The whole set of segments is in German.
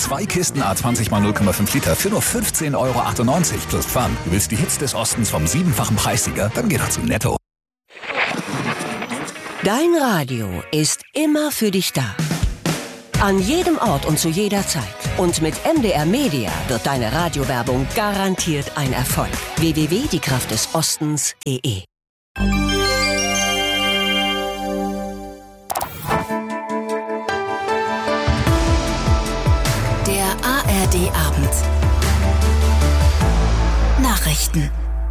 2 Kisten A20 x 0,5 Liter für nur 15,98 € plus Pfand. Du willst die Hits des Ostens vom 7-fachen Preissieger? Dann geh doch zu Netto. Dein Radio ist immer für dich da. An jedem Ort und zu jeder Zeit. Und mit MDR Media wird deine Radiowerbung garantiert ein Erfolg. www.diekraftdesostens.de. Der ARD-Abend. Nachrichten.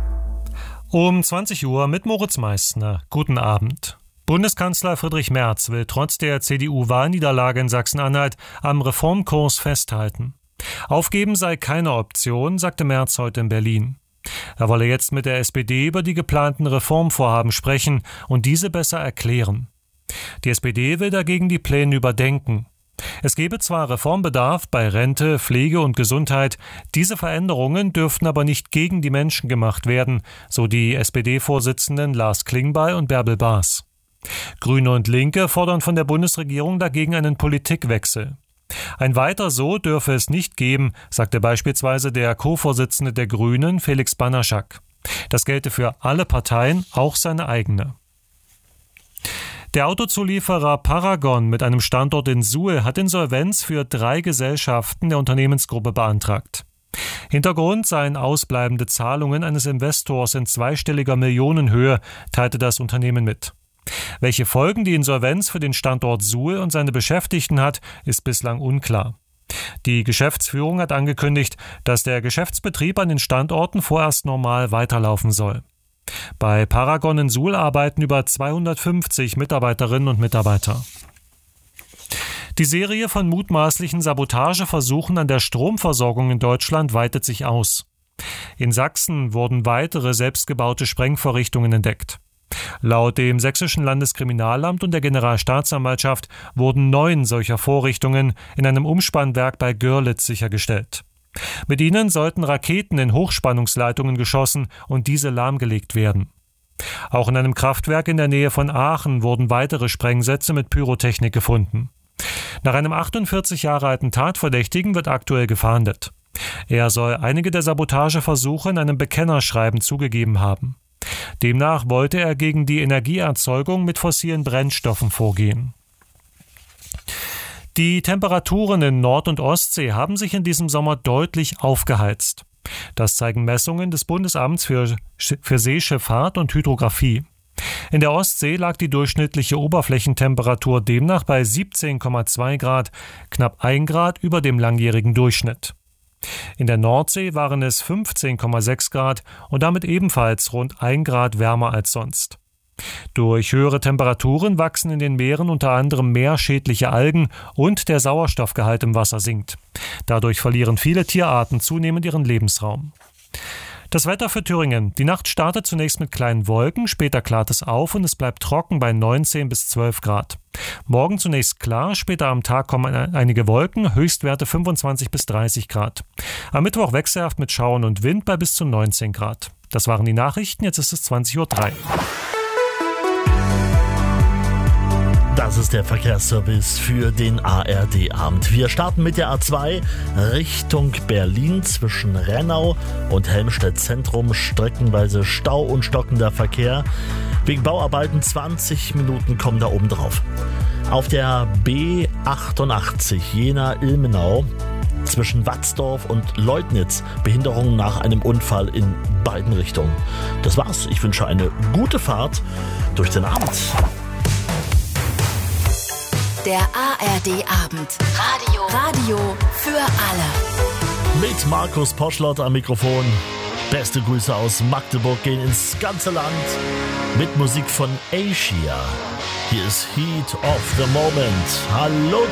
Um 20 Uhr mit Moritz Meissner. Guten Abend. Bundeskanzler Friedrich Merz will trotz der CDU-Wahlniederlage in Sachsen-Anhalt am Reformkurs festhalten. Aufgeben sei keine Option, sagte Merz heute in Berlin. Er wolle jetzt mit der SPD über die geplanten Reformvorhaben sprechen und diese besser erklären. Die SPD will dagegen die Pläne überdenken. Es gebe zwar Reformbedarf bei Rente, Pflege und Gesundheit, diese Veränderungen dürften aber nicht gegen die Menschen gemacht werden, so die SPD-Vorsitzenden Lars Klingbeil und Bärbel Baas. Grüne und Linke fordern von der Bundesregierung dagegen einen Politikwechsel. Ein Weiter so dürfe es nicht geben, sagte beispielsweise der Co-Vorsitzende der Grünen, Felix Banaschak. Das gelte für alle Parteien, auch seine eigene. Der Autozulieferer Paragon mit einem Standort in Suhl hat Insolvenz für 3 Gesellschaften der Unternehmensgruppe beantragt. Hintergrund seien ausbleibende Zahlungen eines Investors in zweistelliger Millionenhöhe, teilte das Unternehmen mit. Welche Folgen die Insolvenz für den Standort Suhl und seine Beschäftigten hat, ist bislang unklar. Die Geschäftsführung hat angekündigt, dass der Geschäftsbetrieb an den Standorten vorerst normal weiterlaufen soll. Bei Paragon in Suhl arbeiten über 250 Mitarbeiterinnen und Mitarbeiter. Die Serie von mutmaßlichen Sabotageversuchen an der Stromversorgung in Deutschland weitet sich aus. In Sachsen wurden weitere selbstgebaute Sprengvorrichtungen entdeckt. Laut dem Sächsischen Landeskriminalamt und der Generalstaatsanwaltschaft wurden 9 solcher Vorrichtungen in einem Umspannwerk bei Görlitz sichergestellt. Mit ihnen sollten Raketen in Hochspannungsleitungen geschossen und diese lahmgelegt werden. Auch in einem Kraftwerk in der Nähe von Aachen wurden weitere Sprengsätze mit Pyrotechnik gefunden. Nach einem 48 Jahre alten Tatverdächtigen wird aktuell gefahndet. Er soll einige der Sabotageversuche in einem Bekennerschreiben zugegeben haben. Demnach wollte er gegen die Energieerzeugung mit fossilen Brennstoffen vorgehen. Die Temperaturen in Nord- und Ostsee haben sich in diesem Sommer deutlich aufgeheizt. Das zeigen Messungen des Bundesamts für Seeschifffahrt und Hydrographie. In der Ostsee lag die durchschnittliche Oberflächentemperatur demnach bei 17,2 Grad, knapp 1 Grad über dem langjährigen Durchschnitt. In der Nordsee waren es 15,6 Grad und damit ebenfalls rund 1 Grad wärmer als sonst. Durch höhere Temperaturen wachsen in den Meeren unter anderem mehr schädliche Algen und der Sauerstoffgehalt im Wasser sinkt. Dadurch verlieren viele Tierarten zunehmend ihren Lebensraum. Das Wetter für Thüringen. Die Nacht startet zunächst mit kleinen Wolken, später klart es auf und es bleibt trocken bei 19 bis 12 Grad. Morgen zunächst klar, später am Tag kommen einige Wolken, Höchstwerte 25 bis 30 Grad. Am Mittwoch wechselhaft mit Schauern und Wind bei bis zu 19 Grad. Das waren die Nachrichten, jetzt ist es 20:03 Uhr. Das ist der Verkehrsservice für den ARD-Abend. Wir starten mit der A2 Richtung Berlin zwischen Rennau und Helmstedt Zentrum. Streckenweise Stau und stockender Verkehr. Wegen Bauarbeiten 20 Minuten kommen da oben drauf. Auf der B88 Jena-Ilmenau zwischen Watzdorf und Leutnitz Behinderungen nach einem Unfall in beiden Richtungen. Das war's. Ich wünsche eine gute Fahrt durch den Abend. Der ARD-Abend. Radio für alle. Mit Markus Poschlott am Mikrofon. Beste Grüße aus Magdeburg gehen ins ganze Land. Mit Musik von Asia. Hier ist Heat of the Moment. Hallo